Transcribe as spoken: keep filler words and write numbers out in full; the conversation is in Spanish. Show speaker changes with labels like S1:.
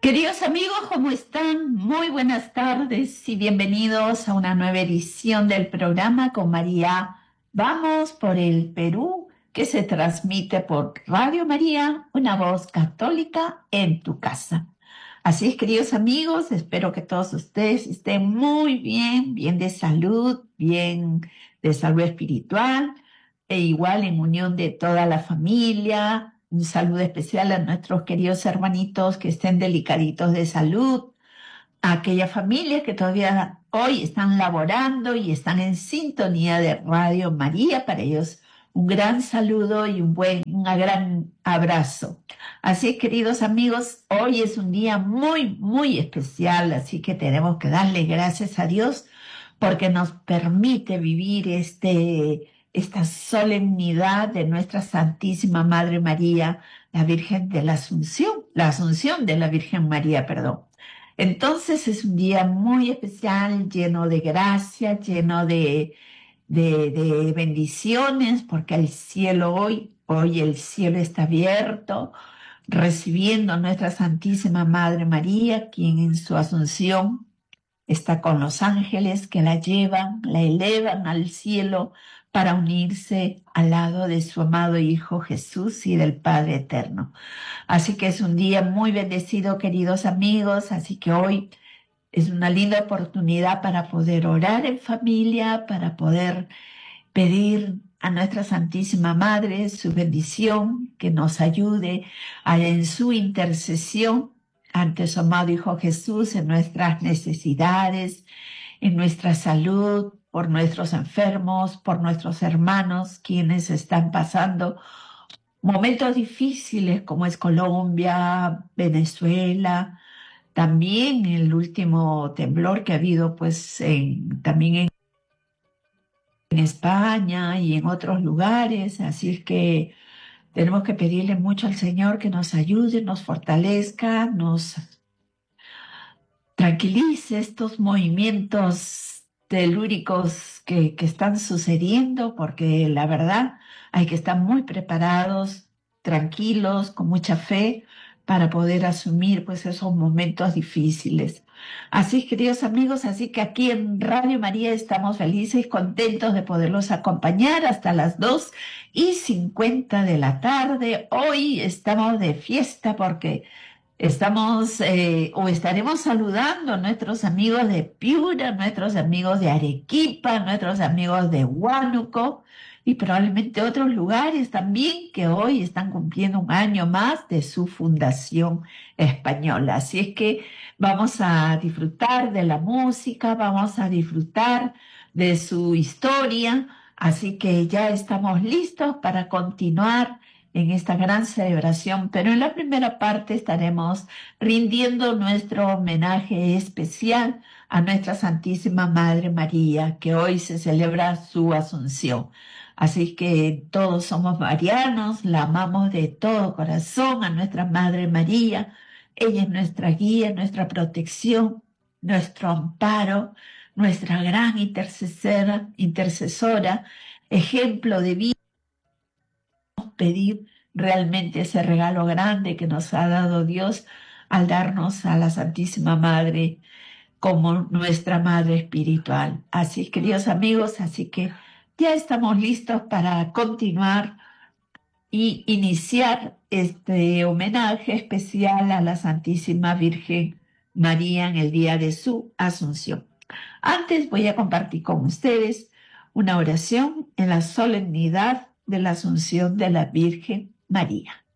S1: Queridos amigos, ¿cómo están? Muy buenas tardes y bienvenidos a una nueva edición del programa con María. Vamos por el Perú, que se transmite por Radio María, una voz católica en tu casa. Así es, queridos amigos, espero que todos ustedes estén muy bien, bien de salud, bien de salud espiritual, e igual en unión de toda la familia. Un saludo especial a nuestros queridos hermanitos que estén delicaditos de salud, a aquellas familias que todavía hoy están laborando y están en sintonía de Radio María. Para ellos un gran saludo y un buen, un gran abrazo. Así, queridos amigos, hoy es un día muy, muy especial, así que tenemos que darle gracias a Dios porque nos permite vivir este esta solemnidad de nuestra Santísima Madre María, la Virgen de la Asunción, la Asunción de la Virgen María, perdón. Entonces es un día muy especial, lleno de gracia, lleno de, de, de bendiciones, porque el cielo hoy, hoy el cielo está abierto, recibiendo a nuestra Santísima Madre María, quien en su Asunción está con los ángeles que la llevan, la elevan al cielo para unirse al lado de su amado Hijo Jesús y del Padre Eterno. Así que es un día muy bendecido, queridos amigos, así que hoy es una linda oportunidad para poder orar en familia, para poder pedir a nuestra Santísima Madre su bendición, que nos ayude a, en su intercesión ante su amado Hijo Jesús en nuestras necesidades, en nuestra salud, por nuestros enfermos, por nuestros hermanos, quienes están pasando momentos difíciles como es Colombia, Venezuela, también el último temblor que ha habido pues en, también en, en España y en otros lugares. Así es que tenemos que pedirle mucho al Señor que nos ayude, nos fortalezca, nos tranquilice estos movimientos telúricos que, que están sucediendo, porque la verdad hay que estar muy preparados, tranquilos, con mucha fe, para poder asumir pues esos momentos difíciles. Así, queridos amigos, así que aquí en Radio María estamos felices y contentos de poderlos acompañar hasta las dos y cincuenta de la tarde. Hoy estamos de fiesta porque estamos eh, o estaremos saludando a nuestros amigos de Piura, nuestros amigos de Arequipa, nuestros amigos de Huánuco y probablemente otros lugares también que hoy están cumpliendo un año más de su fundación española. Así es que vamos a disfrutar de la música, vamos a disfrutar de su historia, así que ya estamos listos para continuar en esta gran celebración, pero en la primera parte estaremos rindiendo nuestro homenaje especial a nuestra Santísima Madre María, que hoy se celebra su Asunción. Así que todos somos marianos, la amamos de todo corazón a nuestra Madre María. Ella es nuestra guía, nuestra protección, nuestro amparo, nuestra gran intercesora, intercesora, ejemplo de vida. Pedir realmente ese regalo grande que nos ha dado Dios al darnos a la Santísima Madre como nuestra Madre espiritual. Así, queridos amigos, así que ya estamos listos para continuar y iniciar este homenaje especial a la Santísima Virgen María en el día de su Asunción. Antes voy a compartir con ustedes una oración en la solemnidad de la Asunción de la Virgen María.